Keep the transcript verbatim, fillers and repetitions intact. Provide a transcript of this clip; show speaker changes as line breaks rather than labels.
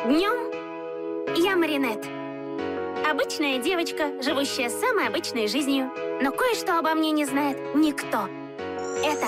Днем я Маринет. Обычная девочка, живущая самой обычной жизнью. Но кое-что обо мне не знает никто. Это